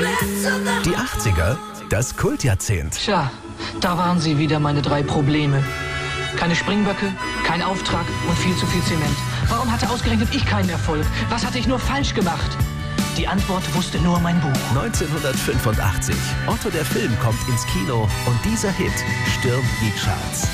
Die 80er, das Kultjahrzehnt. Tja, da waren sie wieder, meine 3 Probleme. Keine Springböcke, kein Auftrag und viel zu viel Zement. Warum hatte ausgerechnet ich keinen Erfolg? Was hatte ich nur falsch gemacht? Die Antwort wusste nur mein Buch. 1985. Otto der Film kommt ins Kino und dieser Hit stürmt die Charts.